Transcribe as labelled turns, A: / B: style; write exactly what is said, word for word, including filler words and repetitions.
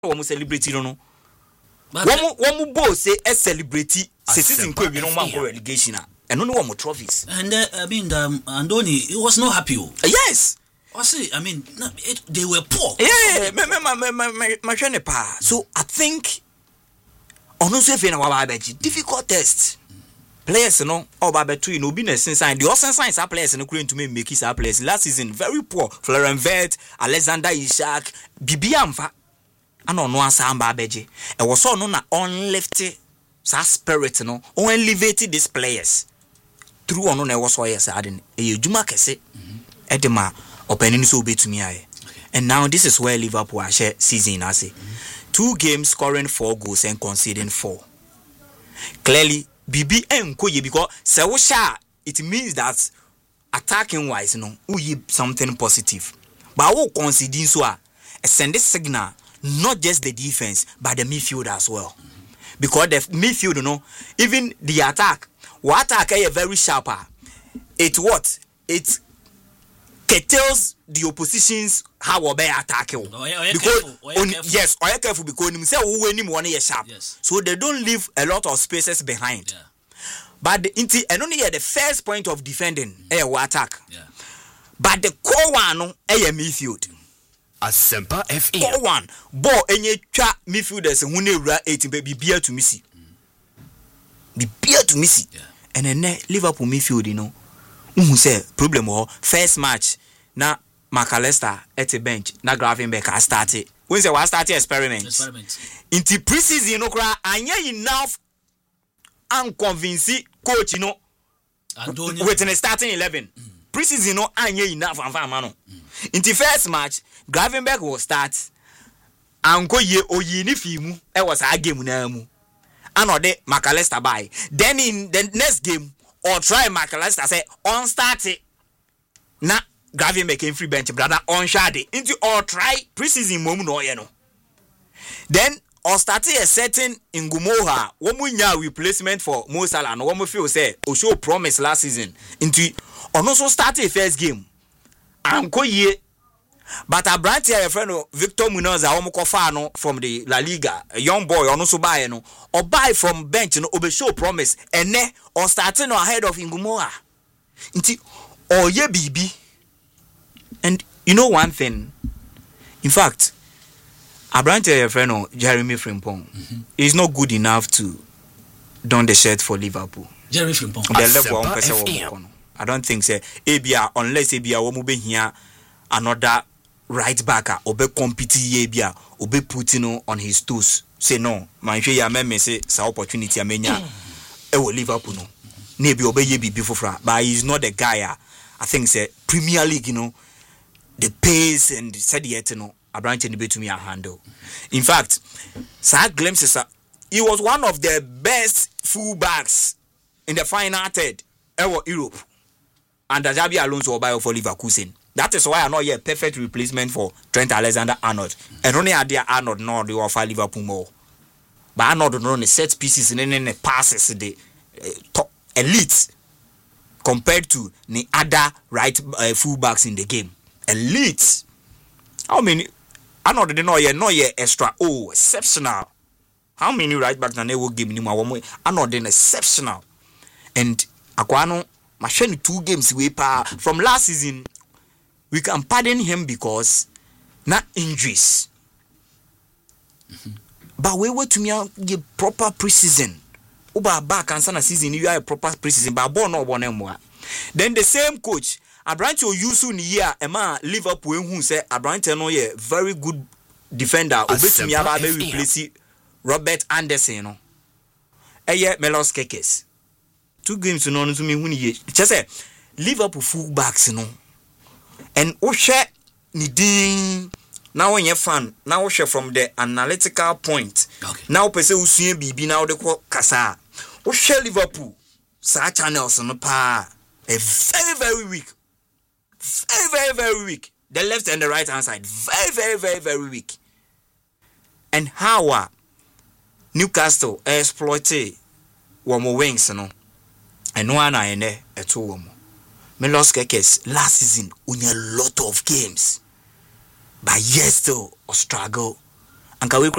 A: wɔn celebrate no no wɔn wɔn bo say a celebrate se season ko bi no man ko relegation a ɛno no wɔn trophies.
B: And uh, I mean um, Andoni, he was not happy. Oh.
A: Uh, yes.
B: I see. I mean, it, they were poor.
A: Yeah, me me me me me me me pa. So I think ono so fe na wa ba beji difficult test. Players no or ba betu no be na sign. The Osen signs are players no couldn't to make his players last season very poor. Florent Vert, Alexander Isak, Bibi Amfa. Ano no ansa amba beji. E was so no na unlifted sa spirit no on elevated these players. Through ono na was so yes aden. E ejuma kese. Edema opening so be to me aye. And now this is where Liverpool are share season I say. Mm-hmm. Two games scoring four goals and conceding four. Clearly B B enko ye because se wo sha it means that attacking wise no we something positive. But wo conceding so a send this signal not just the defense but the midfield as well. Mm-hmm. Because the midfield you know even the attack what attack is very sharper. It what? It curtails the opposition's how we be attacking.
B: Oh, yeah, oh, yeah,
A: because
B: careful. Oh, yeah,
A: on,
B: careful.
A: yes, or careful because them say who any one is sharp.
B: Yes.
A: So they don't leave a lot of spaces behind.
B: Yeah.
A: But the inti and only the first point of defending mm. eh attack.
B: Yeah.
A: But the core one no eh midfield.
C: Asempa F M.
A: Core one ball enye twa midfielders who ne ra eighteen be bia to missy. Be bia to missy.
B: Yeah.
A: And then Liverpool midfield you know. Who say problem or first match na McAllister at the bench na Gravenberch has started when say was started experiment
B: experiment
A: into preseason no cry anya enough and convince coach you know
B: Antonio
A: with an starting eleven mm. preseason no anya enough and fan man mm. into first match Gravenberch will start anko ye oyi ni fimu e was a game na mu anode McAllister by then in the next game or try McAllister say on start it na Gravenberch in free bench brother on shade into or try preseason mom no ye no then or start a setting in Gumoha wo munya replacement for Mo Salah no wo mo feel say o show promise last season into or no so start a first game anko ye but a brand here friend Victor Munoz a wo mo kofa no from the La Liga a young boy or no so buy no or buy from bench no obe show promise ene or starting no ahead of Ngumoha nti or ye bibi. And you know one thing, in fact, a brand here friend Jeremy Frimpong mm-hmm. is not good enough to don the shirt for Liverpool.
B: Jeremy Frimpong
A: the level one person I don't think so. A B A unless A B A wo be here another right backer or be compete A B A or be putting on his toes. Say no, man hwe ya me say sa opportunity amenya e wo Liverpool no. Na bi obeye bi before fra, but he's not the guy. I think say Premier League, you know, the pace and said yet, you know, a branch and to me a handle. In fact, sad glimpses. He was one of the best fullbacks in the final third ever Europe. And Xabi Alonso by for Leverkusen. That is why I know a perfect replacement for Trent Alexander-Arnold. And only idea Arnold no they offer Liverpool more. But Arnold no the set pieces and then the passes the uh, top elite compared to the other right uh, fullbacks in the game. Elite. How many? Arnold didn't know yet, no yet extra. Oh, exceptional. How many right backs na they will give him one more? Arnold then exceptional. And Aquano machine two games we pa from last season. We can pardon him because not injuries. Mm-hmm. But we were to me give proper preseason. Uba back and sana season you are a proper preseason but born no one more. Then the same coach Abrante Oyusu ni year ema Liverpool who say Abrante no ye very good defender obetumi aba be replace Robert Anderson no. Eye Melos Kekes. Two games no no to me hu ni ye. Che say Liverpool fullbacks no. And Oshe ni din now when you fan now Oshe from the analytical point. Okay. Now pese usue bibi now de ko kasa. Oshe Liverpool sa channels no pa a very very weak. Very very very weak. The left and the right hand side very very very very weak. And how uh, Newcastle exploited one more wings no. And one I ene eto one. Melos Kekes last season won a lot of games. But yes still a struggle anka we